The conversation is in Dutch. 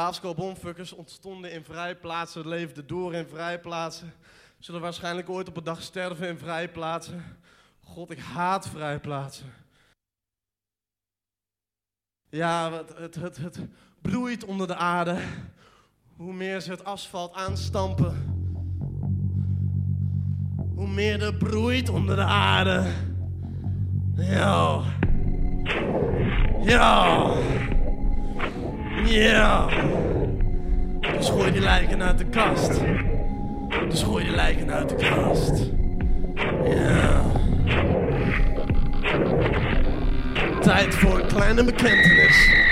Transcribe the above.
Laatste bomfuckers ontstonden in vrijplaatsen, leefden door in vrijplaatsen. Zullen waarschijnlijk ooit op een dag sterven in vrijplaatsen. God, ik haat vrijplaatsen. Ja, het broeit onder de aarde. Hoe meer ze het asfalt aanstampen. Hoe meer er broeit onder de aarde. Ja. Ja. Ja. Dus gooi die lijken uit de kast. Dus gooi die lijken uit de kast. Ja. Tijd voor een kleine bekentenis.